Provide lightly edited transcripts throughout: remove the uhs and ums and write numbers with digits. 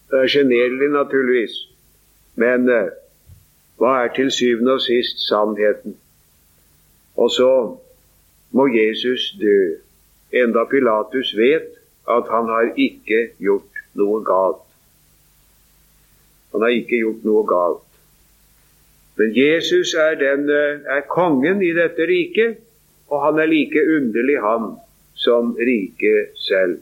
Det er generelig naturligvis. Men hva er til syvende og sist sannheten? Og så må Jesus dø, enda Pilatus vet at han har ikke gjort noe galt. Han har ikke gjort noe galt. Men Jesus er kongen i dette riket, og han er like underlig han som riket selv.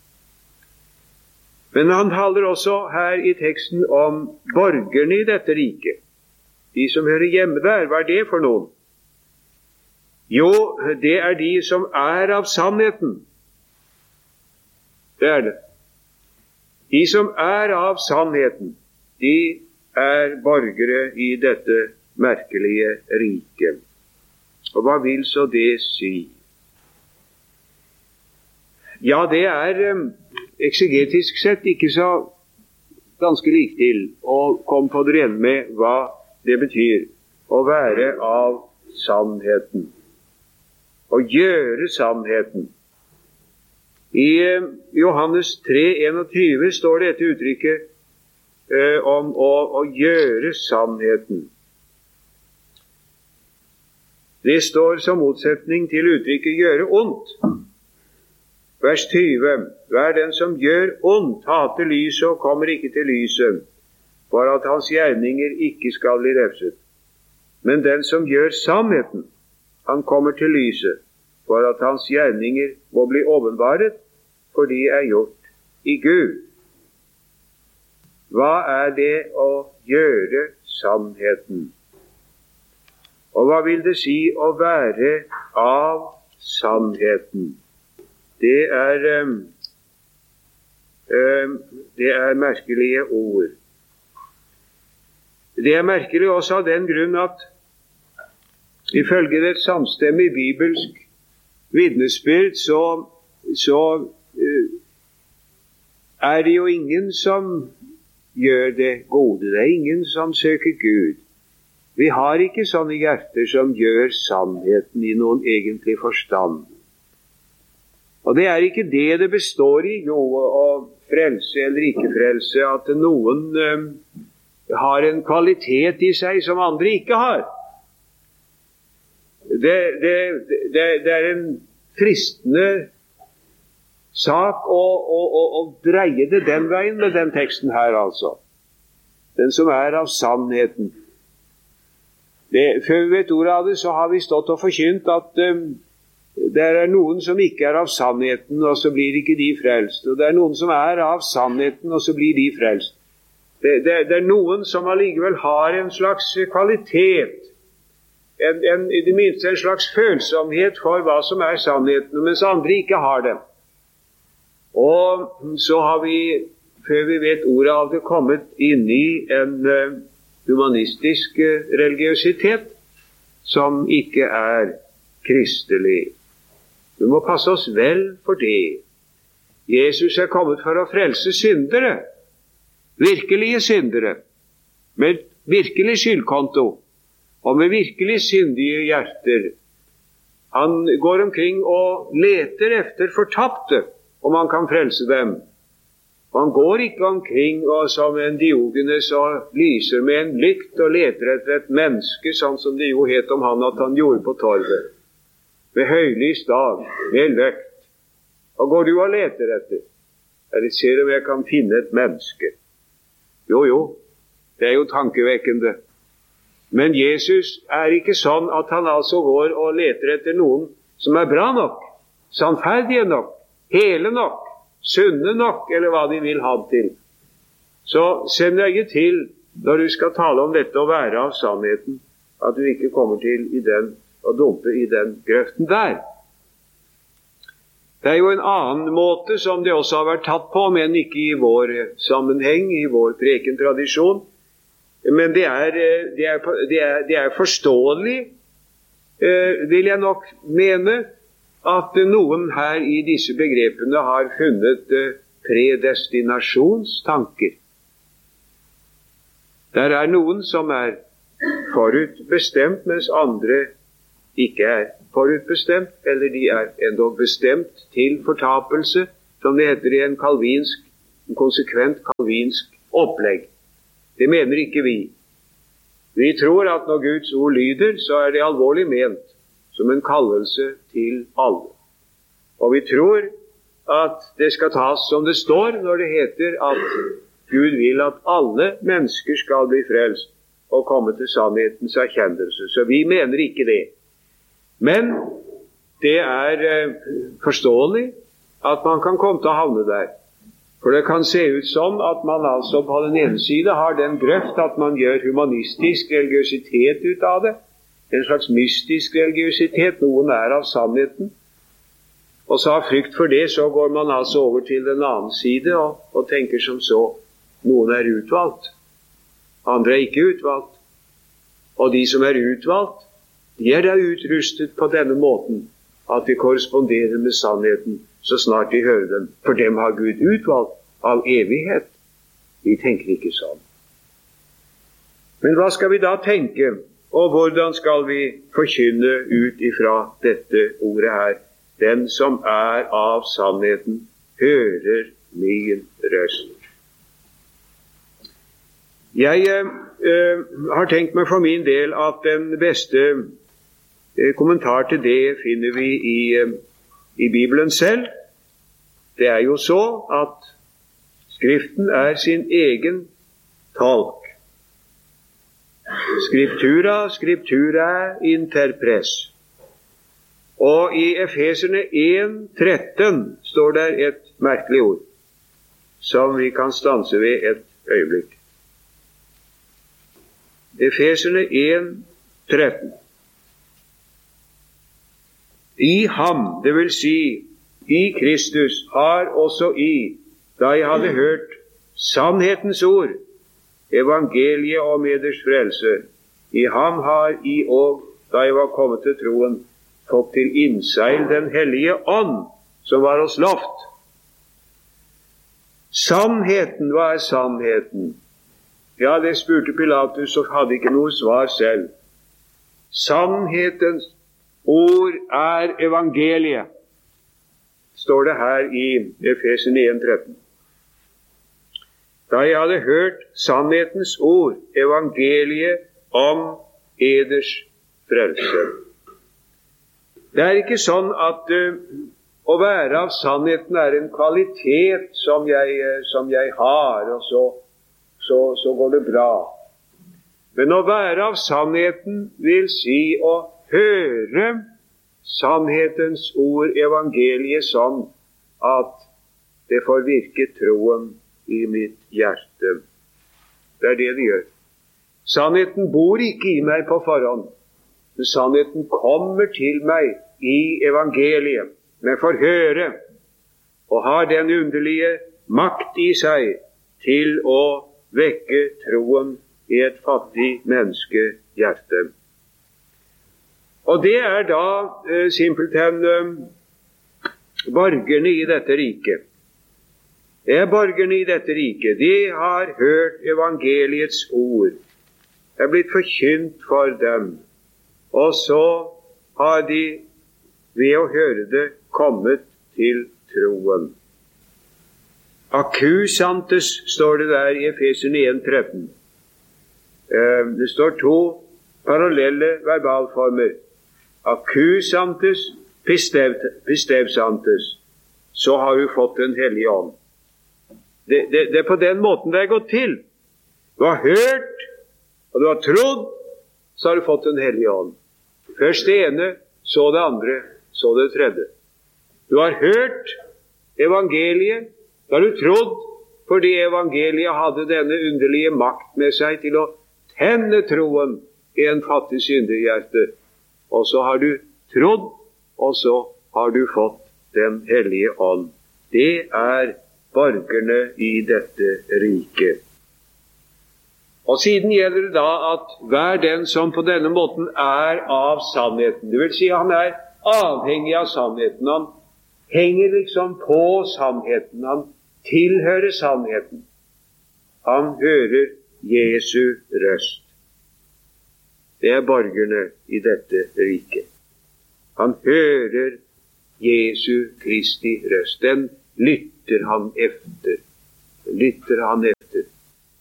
Men han taler også her i teksten om borgerne i dette riket. De som hører hjemme der, hva er det for noen? Jo, det er de som er av sannheten. Det er det. De som er av sannheten, de er borgere i dette merkelige riket. Og hva vil så det si? Ja, det er eksegetisk sett ikke så ganske lik til å komme på det rene med hva det betyr å være av sannheten. Å gjøre sannheten. I Johannes 3,21 står dette uttrykket om å gjøre sannheten. Det står som motsetning til uttrykket gjøre ondt. Vers 20. Hver den som gjør ondt, hater lyset og kommer ikke til lyset, for at hans gjerninger ikke skal bli refset. Men den som gjør sannheten, han kommer til lyset, for at hans gjerninger må bli åpenbaret, for de er gjort i Gud. Hva er det å gjøre sannheten? Og hva vil det si å være av sannheten? Det er merkelige ord. Det er merkelig også av den grunn at ifølge det samstemmig bibelsk vitnesbyrd så er det jo ingen som gjør det gode. Det er ingen som søker Gud. Vi har ikke sånne hjerter som gjør sannheten i noen egentlig forstand. Og det er ikke det består i, jo, å frelse eller ikke frelse, at noen har en kvalitet i seg som andre ikke har. Det er en fristende sak å dreie det den veien med den teksten her, altså. Den som er av sannheten. Før vi vet ordet av det, så har vi stått og forkynt at det er noen som ikke er av sannheten, og så blir ikke de frelst. Og det er noen som er av sannheten, og så blir de frelst. Det er noen som allikevel har en slags kvalitet, i det minste en slags følsomhet for hva som er sannheten, mens andre ikke har det. Og så har vi, før vi vet ordet av det, kommet inn i en humanistisk religiøsitet som ikke er kristelig. Vi må passe oss vel for det. Jesus er kommet for å frelse syndere, virkelige syndere, med virkelig skyldkonto og med virkelig syndige hjerter. Han går omkring og leter efter fortapte, om han kan frelse dem. Og han går ikke omkring og som en Diogenes og lyser med en lykt og leter etter et menneske, sånn som det jo het om han at han gjorde på torvet. Ved høylys dag, med løkt. Og går du og leter etter? Jeg ser om jeg kan finne et menneske. Jo, det er jo tankevekkende. Men Jesus er ikke sånn at han altså går og leter etter noen som er bra nok, sannferdige nok, hele nok, sunne nok, eller hva de vil ha til. Så se nøye til når du skal tale om dette å være av sannheten, at du ikke kommer til i den og dumpe i den grøften der. Det er jo en annen måte som det også har vært tatt på, men ikke i vår sammenheng, i vår prekentradisjon. Men det er forståelig, vil jeg nok mene, at noen her i disse begrepene har funnet predestinasjonstanker. Der er noen som er forutbestemt, mens andre ikke er forutbestemt, eller de er endog bestemt til fortapelse, som det heter i en konsekvent kalvinsk opplegg. Det mener ikke vi. Vi tror at når Guds ord lyder, så er det alvorlig ment, som en kallelse til alle. Og vi tror at det skal tas som det står når det heter at Gud vil at alle mennesker skal bli frelst og komme til sannhetens erkjennelse. Så vi mener ikke det. Men det er forståelig at man kan komme til å havne der. For det kan se ut som at man altså på den ene side har den grøft at man gjør humanistisk religiøsitet ut av det. En slags mystisk religiøsitet. Noen er av sannheten. Og så av frykt for det så går man altså over til den annen side og tenker som så. Noen er utvalgt. Andre er ikke utvalgt. Og de som er utvalgt, de er da utrustet på denne måten at de korresponderer med sannheten så snart de hører dem. For dem har Gud utvalgt av evighet. Vi tenker ikke sånn. Men hva skal vi da tenke? Og hvordan skal vi forkynne ut ifra dette ordet her? Den som er av sannheten, hører min røst. Jeg har tenkt meg for min del at den beste kommentar til det finner vi i Bibelen selv. Det er jo så at Skriften er sin egen tolk. Scriptura interpres. Og i Efeserne 1:13 står der et merkelig ord, som vi kan stanse ved et øyeblikk. Efeserne 1:13. I ham, det vil si i Kristus, har også da jeg hadde hørt sannhetens ord, evangeliet om eders frelse, i ham har I og, da jeg var kommet til troen, fått til innseil den hellige ånd, som var oss loft. Sannheten, hva er sannheten? Ja, det spurte Pilatus og hadde ikke noe svar selv. Sannhetens ord er evangeliet, står det her i Efeserne 1:13. Da jeg hadde hørt sannhetens ord, evangeliet om eders frelse. Det er ikke sånn at å være av sannheten er en kvalitet som jeg har, og så går det bra. Men å være av sannheten vil si å høre sannhetens ord, evangeliet, sånn at det får virke troen i mitt hjerte. Det er det det gjør. Sannheten bor ikke i meg på forhånd, men sannheten kommer til meg i evangeliet. Men får høre og har den underlige makt i seg til å vekke troen i et fattig menneskehjerte. Og det er da simpelthen borgerne i dette riket. Det er borgerne i dette riket. De har hørt evangeliets ord. Det er blitt forkynt for dem. Og så har de ved å høre det kommet til troen. Akkusantes står det der i Efeserne 1:13. Det står to parallelle verbalformer. Akkusantes, pistevsantes. Så har du fått Den hellige ånd. Det er på den måten det er gått til. Du har hørt, og du har trodd, så har du fått Den hellige ånd. Først det ene, så det andre, så det tredje. Du har hørt evangeliet, da har du trodd, fordi evangeliet hadde denne underlige makt med seg til å tenne troen i en fattig synderhjerte. Og så har du trodd, og så har du fått Den hellige ånd. Det er borgerne i dette riket. Og siden gjelder det da at hver den som på denne måten er av sannheten, det vil si han er avhengig av sannheten, han henger liksom på sannheten, han tilhører sannheten. Han hører Jesu røst. Det er borgerne i dette riket. Han hører Jesu Kristi røst. Den lytter han efter.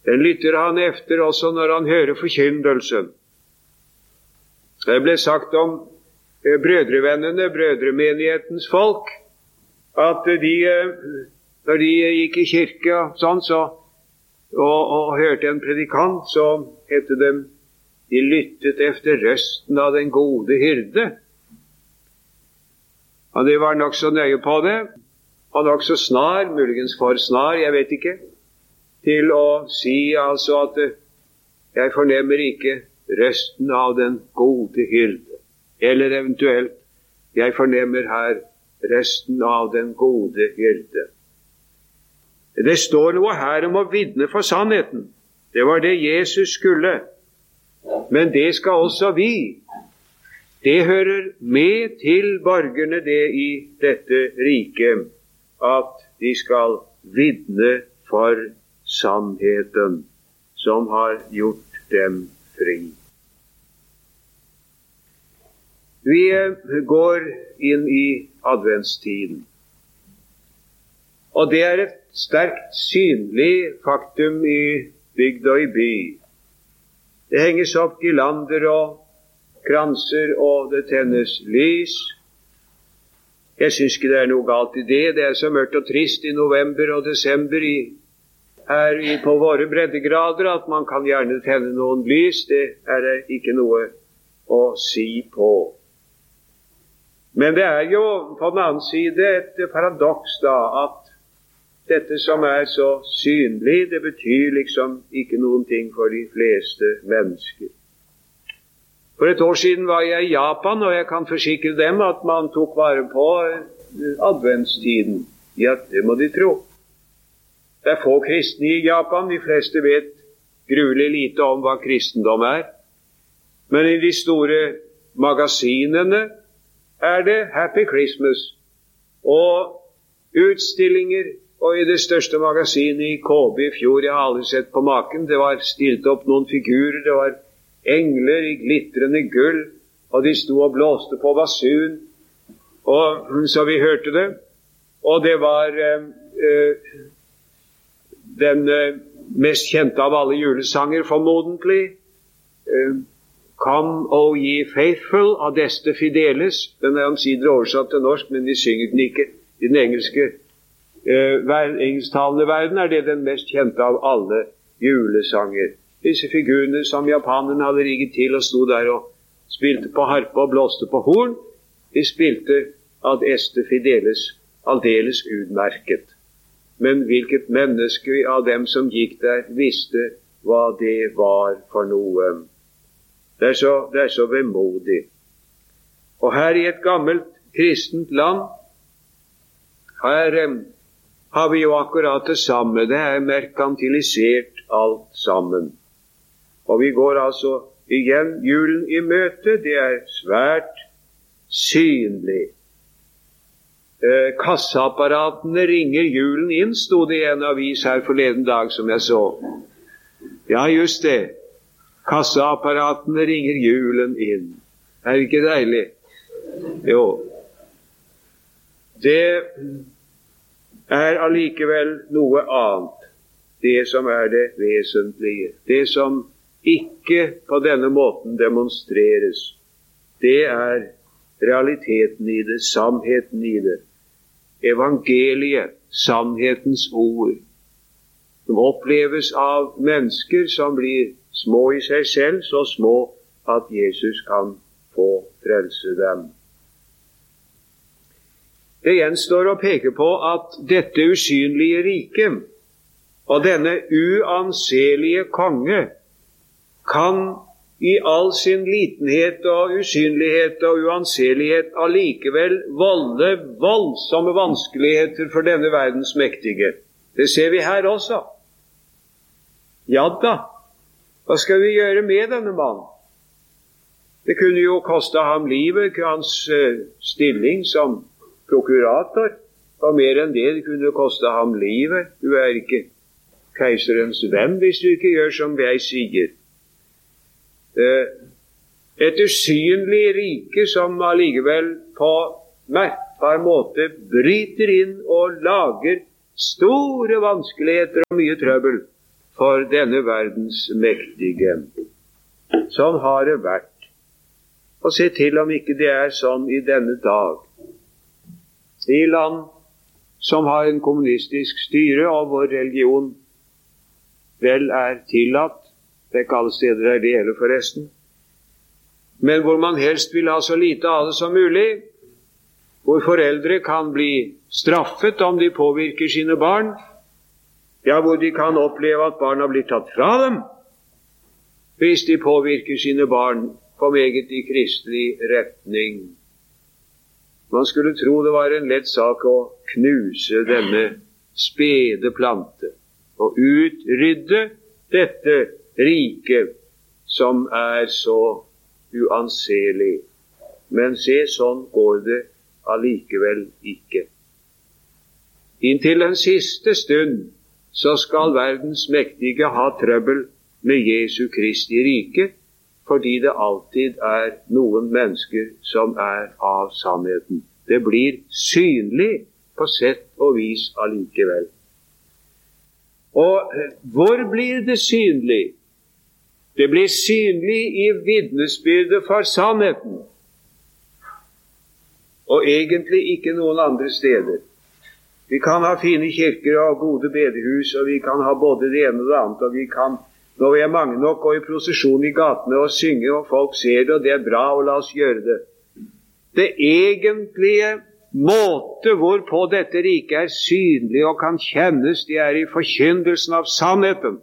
Den lytter han efter også når han hører forkynnelsen. Det ble sagt om brødrevennene, brødremenighetens folk, at når de gikk i kirke og sånn, og hørte en predikant, så hette de lyttet efter røsten av den gode hyrde. Og de var nok så nøye på det, og nok så snar, muligens for snar, jeg vet ikke, til å si altså at jeg fornemmer ikke røsten av den gode hyrde, eller eventuelt jeg fornemmer her røsten av den gode hyrde. Det står noe her om å vitne for sannheten. Det var det Jesus skulle. Men det skal også vi. Det hører med til borgerne det i dette riket, at de skal vitne for sannheten som har gjort dem fri. Vi går inn i adventstiden. Og det er et sterkt synlig faktum i bygd og i by. Det henges opp girlander og kranser, og det tennes lys. Jeg synes ikke det er noe galt i det. Det er så mørkt og trist i november og desember på våre breddegrader at man kan gjerne tenne noen lys. Det er det ikke noe å si på. Men det er jo på den annen side et paradoks da, at dette som er så synlig, det betyr liksom ikke noen ting for de fleste mennesker. For et år siden var jeg i Japan, og jeg kan forsikre dem at man tok vare på adventstiden. Ja, det må de tro. Det er få kristne i Japan. De fleste vet gruelig lite om hva kristendom er. Men i de store magasinene er det Happy Christmas og utstillinger. Og i det største magasinet i KB i fjor, jeg har aldri sett på maken, det var stilt opp noen figurer, det var engler i glitrende gull, og de sto og blåste på basun, og så vi hørte det. Og det var den mest kjente av alle julesanger, formodentlig, Come, O ye faithful, av Adeste Fideles. Den er omsider oversatt til norsk, men de synger den ikke i den engelsktalende verden er det den mest kjente av alle julesanger. Disse figurene som japanerne hadde rigget til og sto der og spilte på harpe og blåste på horn, de spilte Adeste Fideles aldeles utmerket. Men hvilket menneske av dem som gikk der visste hva det var for noe. Det er så vemodig. Og her i et gammelt kristent land, her har vi jo akkurat det samme. Det er merkantilisert alt sammen. Og vi går altså igjen julen i møte. Det er svært synlig. Kasseapparatene ringer julen inn, sto det i en avis her forleden dag som jeg så. Ja, just det. Kasseapparatene ringer julen inn. Er det ikke deilig? Jo. Det er allikevel noe annet, det som er det vesentlige. Det som ikke på denne måten demonstreres, det er realiteten i det, sannheten i det. Evangeliet, sannhetens ord, som oppleves av mennesker som blir små i seg selv, så små at Jesus kan få frelse dem. Det gjenstår å peke på at dette usynlige rike og denne uanselige konge kan i all sin litenhet og usynlighet og uanselighet allikevel volde voldsomme vanskeligheter for denne verdens mektige. Det ser vi her også. Ja da, hva skal vi gjøre med denne mannen? Det kunne jo koste ham livet, hans stilling som prokurator, og mer enn det kunne koste ham livet. Du er ikke keiserens venn hvis du ikke gjør som jeg sier. Et usynlig rike som allikevel på merkbar måte bryter inn og lager store vanskeligheter og mye trøbbel for denne verdens mektige. Sånn har det vært. Og se til om ikke det er sånn i denne dag. I land som har en kommunistisk styre, og hvor religion vel er tillatt, det er ikke alle steder er det hele forresten, men hvor man helst vil ha så lite av det som mulig, hvor foreldre kan bli straffet om de påvirker sine barn, ja, hvor de kan oppleve at barna blir tatt fra dem, hvis de påvirker sine barn på meget i kristelig retning. Man skulle tro det var en lett sak å knuse denne spede plante og utrydde dette riket som er så uanselig. Men se, sånn går det allikevel ikke. Inntil den siste stund så skal verdens mektige ha trøbbel med Jesu Kristi rike, fordi det alltid er noen mennesker som er av sannheten. Det blir synlig på sett og vis allikevel. Og hvor blir det synlig? Det blir synlig i vitnesbyrdet for sannheten, og egentlig ikke noen andre steder. Vi kan ha fine kirker og gode bedehus, og vi kan ha både det ene og det andre, og vi kan, når vi er mange nok, gå i prosesjon i gatene og synge, og folk ser det, og det er bra, og la oss gjøre det. Det egentlige måte hvorpå dette riket er synlig og kan kjennes, det er i forkyndelsen av sannheten.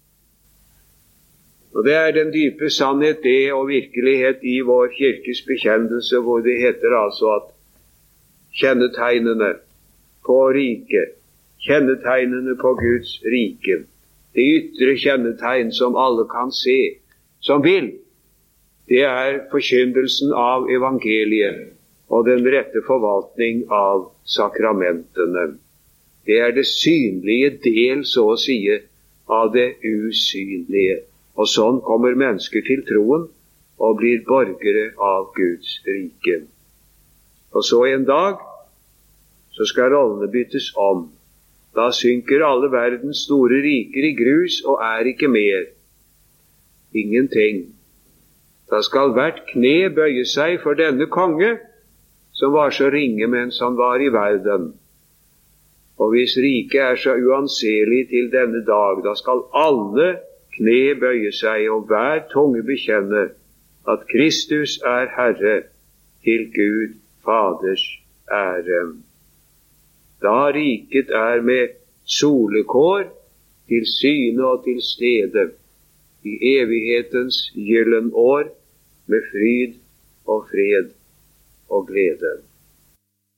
Og det er den dype sannhet, det og virkelighet i vår kirkes bekjennelse, hvor det heter altså at kjennetegnene på riket, kjennetegnene på Guds rike, det ytre kjennetegn som alle kan se, som vil, det er forkyndelsen av evangeliet og den rette forvaltning av sakramentene. Det er det synlige del, så å si, av det usynlige. Og sånn kommer mennesker til troen og blir borgere av Guds rike. Og så en dag så skal rollene byttes om. Da synker alle verdens store riker i grus og er ikke mer. Ingenting. Da skal hvert kne bøye seg for denne konge, som var så ringe mens han var i verden. Og hvis riket er så uanselig til denne dag, da skal alle kne bøye seg, og hver tunge bekjenne at Kristus er Herre, til Gud Faders ære. Da riket er med solekår til syne og til stede, i evighetens gyllen år, med fryd og fred og glede.